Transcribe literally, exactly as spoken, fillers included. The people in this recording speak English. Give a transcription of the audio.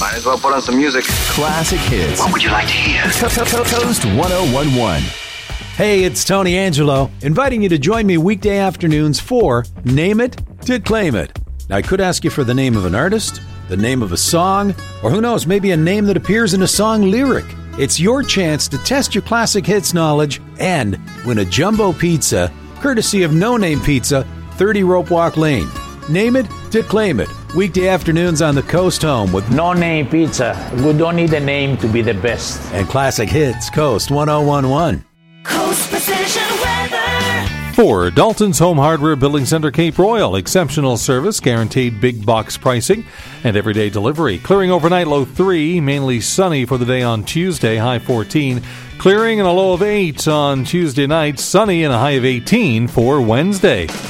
Might as well put on some music. Classic hits. What would you like to hear? Coast one oh one one. Hey, it's Tony Angelo, inviting you to join me weekday afternoons for Name It to Claim It. Now, I could ask you for the name of an artist, the name of a song, or who knows, maybe a name that appears in a song lyric. It's your chance to test your classic hits knowledge and win a jumbo pizza, courtesy of No Name Pizza, thirty Rope Walk Lane. Name it to claim it. Weekday afternoons on the Coast Home with No Name Pizza. We don't need a name to be the best. And classic hits, Coast one oh one one. Coast Precision Weather. For Dalton's Home Hardware Building Center, Cape Royal, exceptional service, guaranteed big box pricing, and everyday delivery. Clearing overnight, low three, mainly sunny for the day on Tuesday, high fourteen. Clearing and a low of eight on Tuesday night, sunny and a high of eighteen for Wednesday.